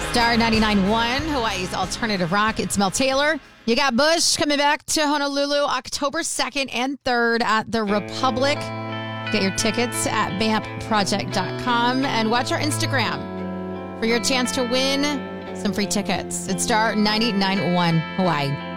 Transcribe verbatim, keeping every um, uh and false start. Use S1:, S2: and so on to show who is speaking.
S1: Star ninety-nine point one, Hawaii's alternative rock. It's Mel Taylor. You got Bush coming back to Honolulu October second and third at the Republic. Get your tickets at vamp project dot com and watch our Instagram for your chance to win some free tickets. It's Star ninety-nine point one, Hawaii.